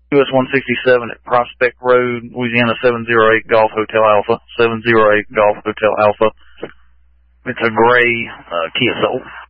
US 167 at Prospect Road, Louisiana 708 Golf Hotel Alpha, 708 Golf Hotel Alpha. It's a gray Kia Soul.